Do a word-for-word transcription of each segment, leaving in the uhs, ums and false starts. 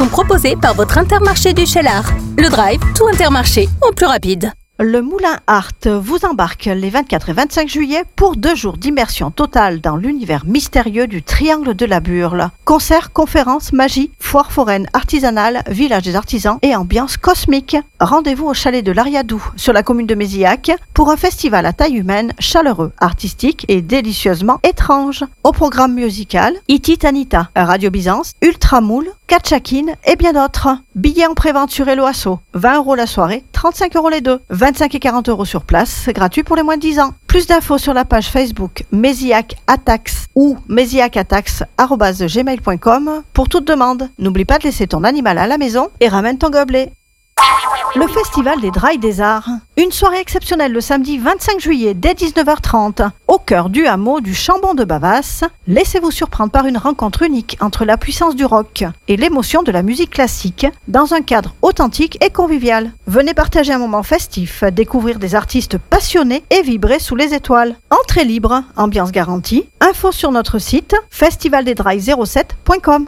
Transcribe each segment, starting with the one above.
sont proposés par votre Intermarché du Cheylard. Le Drive, tout Intermarché en plus rapide. Le Moulin Art vous embarque les vingt-quatre et vingt-cinq juillet pour deux jours d'immersion totale dans l'univers mystérieux du Triangle de la Burle. Concerts, conférences, magie, foire foraine artisanale, village des artisans et ambiance cosmique. Rendez-vous au chalet de l'Ariadou sur la commune de Mézillac pour un festival à taille humaine, chaleureux, artistique et délicieusement étrange. Au programme musical, Iti Tanita, Radio Byzance, Ultramoule, Katchakin et bien d'autres. Billets en prévente sur Eloasso, vingt euros la soirée, trente-cinq euros les deux, vingt-cinq et quarante euros sur place, c'est gratuit pour les moins de dix ans. Plus d'infos sur la page Facebook Mézillac Atax ou mézillac-atax arobase gmail point com pour toute demande. N'oublie pas de laisser ton animal à la maison et ramène ton gobelet. Le Festival des Drailles des Arts. Une soirée exceptionnelle le samedi vingt-cinq juillet dès dix-neuf heures trente au cœur du hameau du Chambon de Bavas. Laissez-vous surprendre par une rencontre unique entre la puissance du rock et l'émotion de la musique classique dans un cadre authentique et convivial. Venez partager un moment festif, découvrir des artistes passionnés et vibrer sous les étoiles. Entrée libre, ambiance garantie. Info sur notre site festival des drailles zéro sept point com.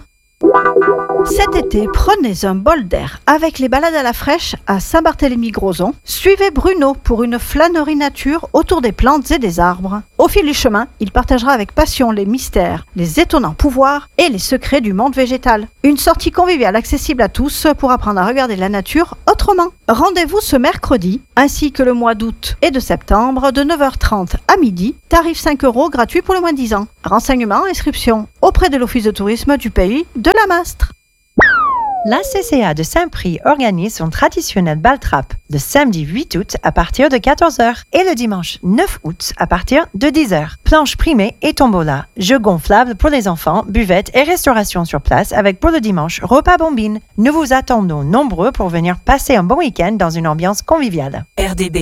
Cet été, prenez un bol d'air avec les balades à la fraîche à Saint-Barthélemy-Grozon. Suivez Bruno pour une flânerie nature autour des plantes et des arbres. Au fil du chemin, il partagera avec passion les mystères, les étonnants pouvoirs et les secrets du monde végétal. Une sortie conviviale accessible à tous pour apprendre à regarder la nature autrement. Rendez-vous ce mercredi, ainsi que le mois d'août et de septembre, de neuf heures trente à midi, tarif cinq euros, gratuit pour les moins de dix ans. Renseignements, inscription auprès de l'Office de tourisme du pays de la Mastre. La C C A de Saint-Prix organise son traditionnel bal trap le samedi huit août à partir de quatorze heures et le dimanche neuf août à partir de dix heures. Planche primée et tombola, jeux gonflables pour les enfants, buvettes et restauration sur place avec pour le dimanche repas bombine. Nous vous attendons nombreux pour venir passer un bon week-end dans une ambiance conviviale. R D B.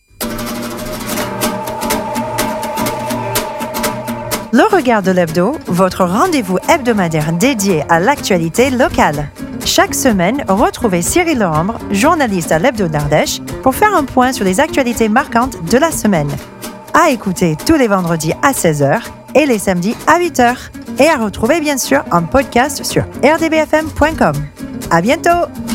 Le Regard de l'Hebdo, votre rendez-vous hebdomadaire dédié à l'actualité locale. Chaque semaine, retrouvez Cyril Lehambre, journaliste à l'Hebdo d'Ardèche, pour faire un point sur les actualités marquantes de la semaine. À écouter tous les vendredis à seize heures et les samedis à huit heures. Et à retrouver bien sûr en podcast sur r d b f m point com. À bientôt!